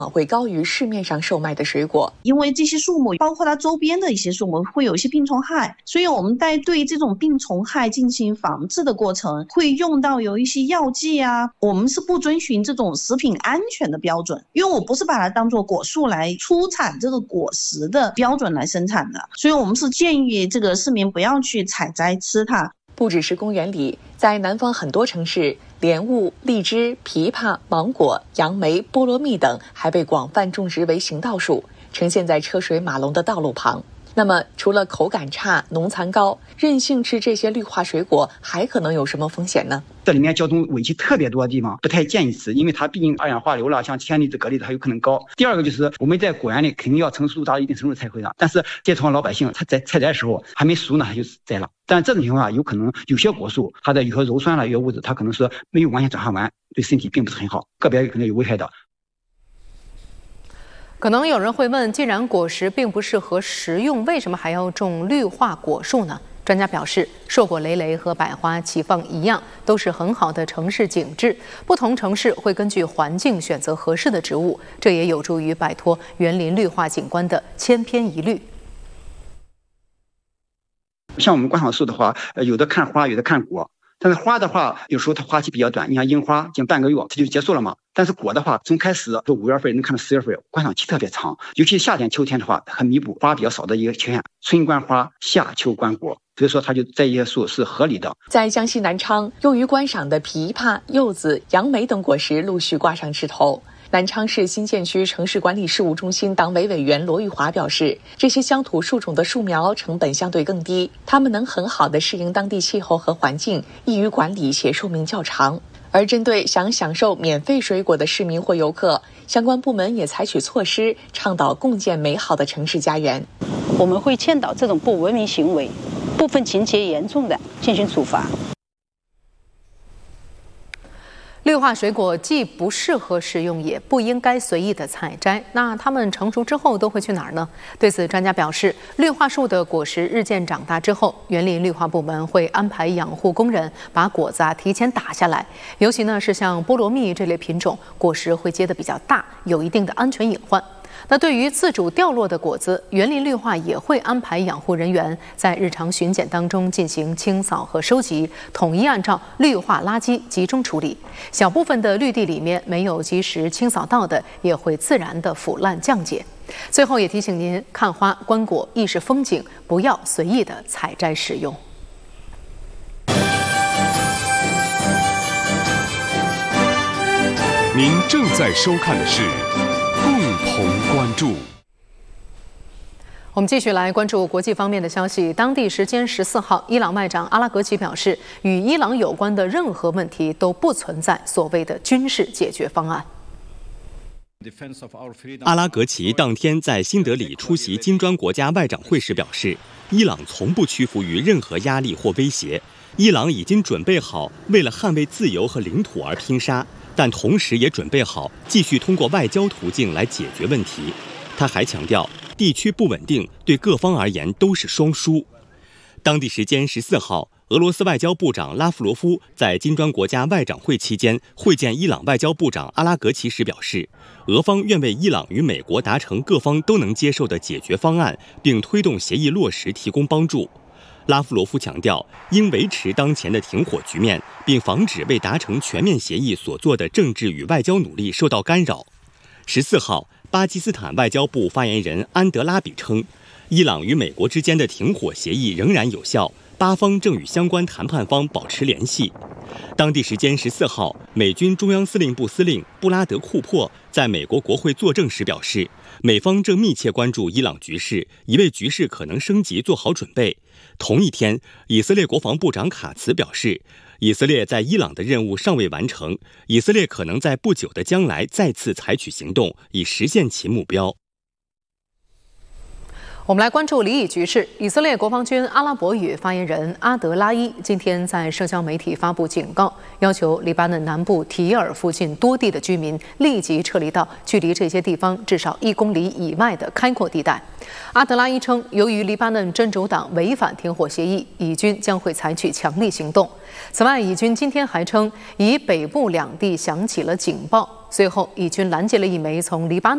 会高于市面上售卖的水果， 因为这些树木包括它周边的一些树木会有一些病虫害，所以我们在对这种病虫害进行防治的过程会用到有一些药剂啊，我们是不遵循这种食品安全的标准，因为我不是把它当作果树来出产这个果实的标准来生产的，所以我们是建议这个市民不要去采摘吃它。 不只是公园里，在南方很多城市，莲雾、荔枝、枇杷、芒果、杨梅、菠萝蜜等还被广泛种植为行道树，呈现在车水马龙的道路旁。那么，除了口感差、农残高，任性吃这些绿化水果还可能有什么风险呢？ 这里面交通尾气特别多的地方不太建议吃，因为它毕竟二氧化硫了，像铅离子、镉离子还有可能高。第二个就是我们在果园里肯定要成熟度达到一定程度才会的，但是街头上老百姓他在采摘的时候还没熟呢，他就摘了。但这种情况下，有可能有些果树它的有些鞣酸了、有些物质，它可能是没有完全转化完，对身体并不是很好，个别可能有危害的。 可能有人会问，既然果实并不适合食用，为什么还要种绿化果树呢？专家表示，硕果累累和百花齐放一样，都是很好的城市景致。不同城市会根据环境选择合适的植物，这也有助于摆脱园林绿化景观的千篇一律。 像我们观赏树的话，有的看花，有的看果。但是花的话，有时候它花期比较短，你像樱花，仅半个月它就结束了嘛。但是果的话，从开始从5月份能看到10月份，观赏期特别长。尤其夏天、秋天的话，很弥补花比较少的一个缺陷。春观花，夏秋观果，所以说它就这一些树是合理的。 在江西南昌，用于观赏的枇杷、柚子、杨梅等果实陆续挂上枝头。南昌市新建区城市管理事务中心党委委员罗玉华表示，这些乡土树种的树苗成本相对更低，它们能很好地适应当地气候和环境，易于管理且寿命较长。而针对想享受免费水果的市民或游客，相关部门也采取措施，倡导共建美好的城市家园。 我们会劝导这种不文明行为，部分情节严重的进行处罚。 绿化水果既不适合食用，也不应该随意的采摘。那它们成熟之后都会去哪儿呢？对此，专家表示，绿化树的果实日渐长大之后，园林绿化部门会安排养护工人把果子提前打下来。尤其呢是像菠萝蜜这类品种，果实会结得比较大，有一定的安全隐患。那对于自主掉落的果子，园林绿化也会安排养护人员在日常巡检当中进行清扫和收集，统一按照绿化垃圾集中处理。小部分的绿地里面没有及时清扫到的，也会自然的腐烂降解。最后也提醒您，看花观果亦是风景，不要随意的采摘食用。 您正在收看的是共同关注。 我们继续来关注国际方面的消息。当地时间14号，伊朗外长阿拉格齐表示，与伊朗有关的任何问题都不存在所谓的军事解决方案。 阿拉格齐当天在新德里出席金砖国家外长会时表示，伊朗从不屈服于任何压力或威胁，伊朗已经准备好为了捍卫自由和领土而拼杀，但同时也准备好继续通过外交途径来解决问题。他还强调，地区不稳定对各方而言都是双输。当地时间14号，俄罗斯外交部长拉夫罗夫在金砖国家外长会期间会见伊朗外交部长阿拉格齐时表示，俄方愿为伊朗与美国达成各方都能接受的解决方案，并推动协议落实提供帮助。拉夫罗夫强调，应维持当前的停火局面，并防止为达成全面协议所做的政治与外交努力受到干扰。14号，巴基斯坦外交部发言人安德拉比称，伊朗与美国之间的停火协议仍然有效，巴方正与相关谈判方保持联系。当地时间14号，美军中央司令部司令布拉德库珀在美国国会作证时表示，美方正密切关注伊朗局势，已为局势可能升级做好准备。同一天，以色列国防部长卡茨表示，以色列在伊朗的任务尚未完成，以色列可能在不久的将来再次采取行动，以实现其目标。 我们来关注离异局势。以色列国防军阿拉伯语发言人阿德拉伊今天在社交媒体发布警告，要求黎巴嫩南部提尔附近多地的居民立即撤离到距离这些地方至少1公里以外的开阔地带。阿德拉伊称，由于黎巴嫩真主党违反停火协议，以军将会采取强力行动。此外，以军今天还称，以北部2地响起了警报，随后以军拦截了一枚从黎巴嫩